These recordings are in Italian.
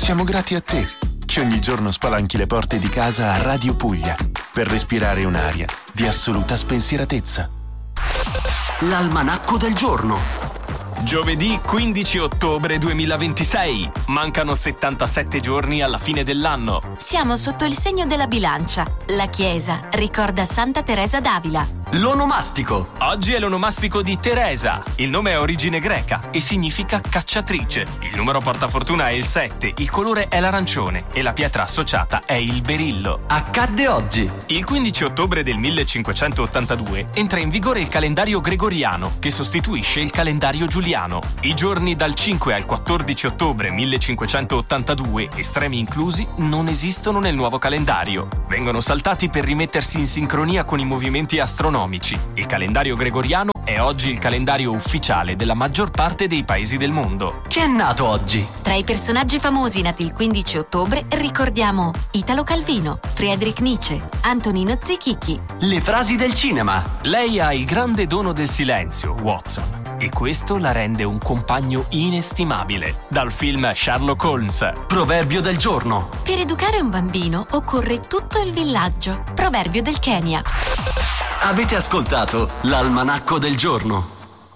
Siamo grati a te, che ogni giorno spalanchi le porte di casa a Radio Puglia, per respirare un'aria di assoluta spensieratezza. L'almanacco del giorno. Giovedì 15 ottobre 2026. Mancano 77 giorni alla fine dell'anno. Siamo sotto il segno della bilancia. La Chiesa ricorda Santa Teresa d'Avila. L'onomastico. Oggi è l'onomastico di Teresa. Il nome è origine greca e significa cacciatrice. Il numero portafortuna è il 7, il colore è l'arancione e la pietra associata è il berillo. Accadde oggi. Il 15 ottobre del 1582 entra in vigore il calendario gregoriano, che sostituisce il calendario giuliano. I giorni dal 5 al 14 ottobre 1582, estremi inclusi, non esistono nel nuovo calendario. Vengono saltati per rimettersi in sincronia con i movimenti astronomici. Il calendario gregoriano è oggi il calendario ufficiale della maggior parte dei paesi del mondo. Chi è nato oggi? Tra i personaggi famosi nati il 15 ottobre ricordiamo Italo Calvino, Friedrich Nietzsche, Antonino Zichichi. Le frasi del cinema. Lei ha il grande dono del silenzio, Watson, e questo la rende un compagno inestimabile. Dal film Sherlock Holmes. Proverbio del giorno. Per educare un bambino occorre tutto il villaggio. Proverbio del Kenya. Avete ascoltato l'almanacco del giorno.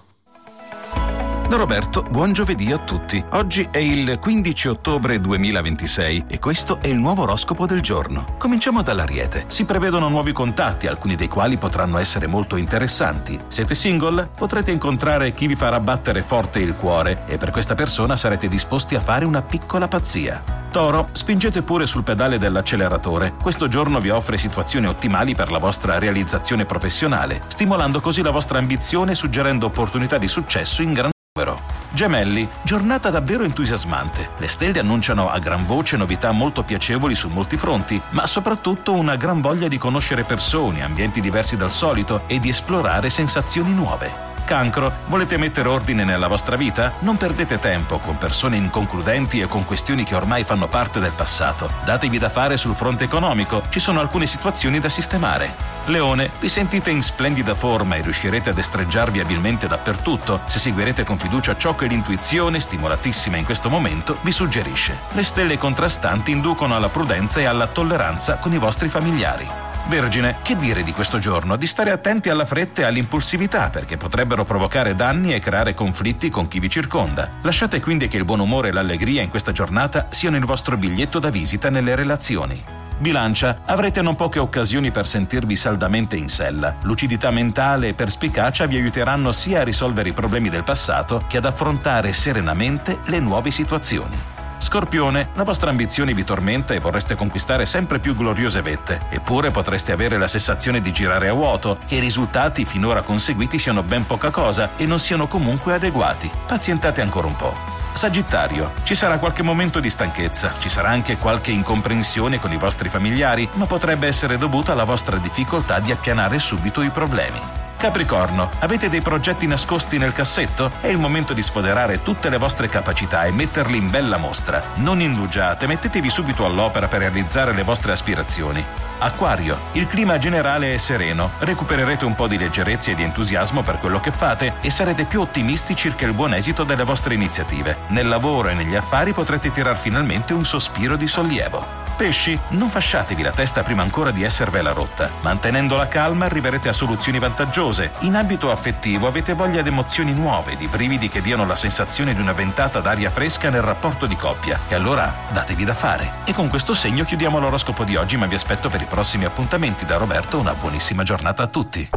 Da Roberto, buon giovedì a tutti. Oggi è il 15 ottobre 2026 e questo è il nuovo oroscopo del giorno. Cominciamo dall'Ariete. Si prevedono nuovi contatti, alcuni dei quali potranno essere molto interessanti. Siete single? Potrete incontrare chi vi farà battere forte il cuore e per questa persona sarete disposti a fare una piccola pazzia. Toro, spingete pure sul pedale dell'acceleratore. Questo giorno vi offre situazioni ottimali per la vostra realizzazione professionale, stimolando così la vostra ambizione e suggerendo opportunità di successo in gran numero. Gemelli, giornata davvero entusiasmante. Le stelle annunciano a gran voce novità molto piacevoli su molti fronti, ma soprattutto una gran voglia di conoscere persone, ambienti diversi dal solito e di esplorare sensazioni nuove. Cancro, volete mettere ordine nella vostra vita? Non perdete tempo con persone inconcludenti e con questioni che ormai fanno parte del passato. Datevi da fare sul fronte economico, ci sono alcune situazioni da sistemare. Leone, vi sentite in splendida forma e riuscirete a destreggiarvi abilmente dappertutto se seguirete con fiducia ciò che l'intuizione, stimolatissima in questo momento, vi suggerisce. Le stelle contrastanti inducono alla prudenza e alla tolleranza con i vostri familiari. Vergine, che dire di questo giorno? Di stare attenti alla fretta e all'impulsività, perché potrebbero provocare danni e creare conflitti con chi vi circonda. Lasciate quindi che il buon umore e l'allegria in questa giornata siano il vostro biglietto da visita nelle relazioni. Bilancia, avrete non poche occasioni per sentirvi saldamente in sella. Lucidità mentale e perspicacia vi aiuteranno sia a risolvere i problemi del passato che ad affrontare serenamente le nuove situazioni. Scorpione, la vostra ambizione vi tormenta e vorreste conquistare sempre più gloriose vette, eppure potreste avere la sensazione di girare a vuoto, che i risultati finora conseguiti siano ben poca cosa e non siano comunque adeguati. Pazientate ancora un po'. Sagittario, ci sarà qualche momento di stanchezza, ci sarà anche qualche incomprensione con i vostri familiari, ma potrebbe essere dovuta alla vostra difficoltà di appianare subito i problemi. Capricorno, avete dei progetti nascosti nel cassetto? È il momento di sfoderare tutte le vostre capacità e metterli in bella mostra. Non indugiate, mettetevi subito all'opera per realizzare le vostre aspirazioni. Acquario, il clima generale è sereno, recupererete un po' di leggerezza e di entusiasmo per quello che fate e sarete più ottimisti circa il buon esito delle vostre iniziative. Nel lavoro e negli affari potrete tirar finalmente un sospiro di sollievo. Pesci, non fasciatevi la testa prima ancora di esservela rotta. Mantenendo la calma arriverete a soluzioni vantaggiose. In ambito affettivo avete voglia di emozioni nuove, di brividi che diano la sensazione di una ventata d'aria fresca nel rapporto di coppia. E allora datevi da fare. E con questo segno chiudiamo l'oroscopo di oggi, ma vi aspetto per i prossimi appuntamenti. Da Roberto una buonissima giornata a tutti.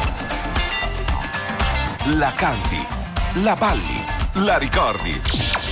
La canti, la balli, la ricordi.